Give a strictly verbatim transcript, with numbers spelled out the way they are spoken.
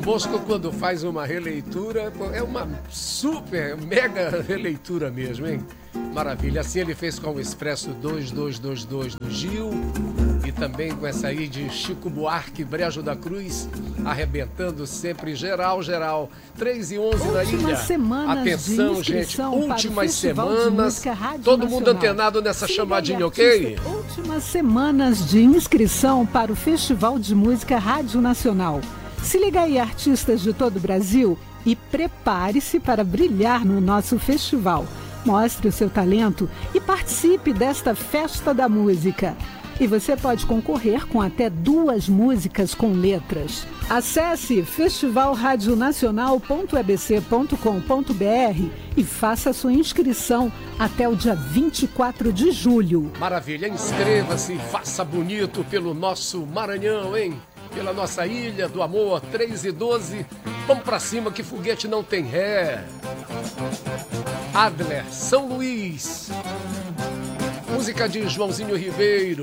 Bosco, quando faz uma releitura, é uma super, mega releitura mesmo, hein? Maravilha. Assim ele fez com o Expresso dois dois dois dois do Gil e também com essa aí de Chico Buarque, Brejo da Cruz, arrebentando sempre geral, geral. três e onze na ilha. Atenção, gente, últimas semanas. Todo mundo antenado nessa chamadinha, ok? Últimas semanas de inscrição para o Festival de Música Rádio Nacional. Se liga aí, artistas de todo o Brasil, e prepare-se para brilhar no nosso festival. Mostre o seu talento e participe desta festa da música. E você pode concorrer com até duas músicas com letras. Acesse festival radio nacional ponto e b c ponto com ponto b r e faça sua inscrição até o dia vinte e quatro de julho. Maravilha, inscreva-se, faça bonito pelo nosso Maranhão, hein? Pela nossa Ilha do Amor, três e doze. Vamos pra cima que foguete não tem ré. Adler, São Luís. Música de Joãozinho Ribeiro.